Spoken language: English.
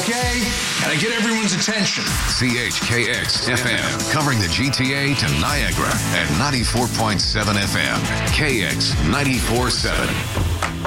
okay? Gotta get everyone's attention. CHKX FM, covering the GTA to Niagara at 94.7 FM. KX 94.7.